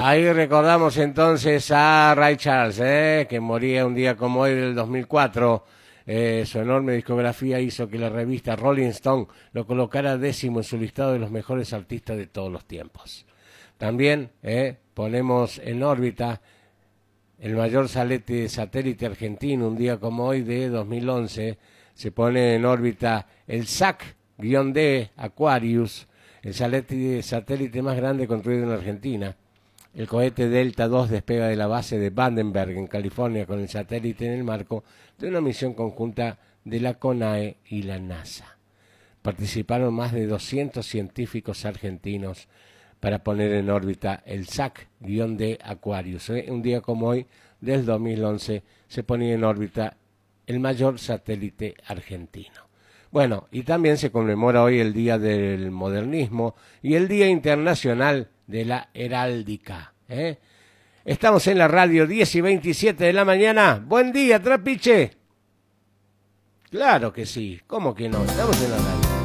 Ahí recordamos entonces a Ray Charles, que moría un día como hoy del 2004. Su enorme discografía hizo que la revista Rolling Stone lo colocara 10º en su listado de los mejores artistas de todos los tiempos. También ponemos en órbita el mayor satélite argentino, un día como hoy de 2011. Se pone en órbita el SAC-D Aquarius, el satélite más grande construido en Argentina. El cohete Delta II despega de la base de Vandenberg, en California, con el satélite en el marco de una misión conjunta de la CONAE y la NASA. Participaron más de 200 científicos argentinos para poner en órbita el SAC-D Aquarius. Un día como hoy, del 2011, se ponía en órbita el mayor satélite argentino. Bueno, y también se conmemora hoy el Día del Modernismo y el Día Internacional de la Heráldica. Estamos en la radio, 10:27 de la mañana. Buen día, Trapiche. Claro que sí, ¿cómo que no? Estamos en la radio.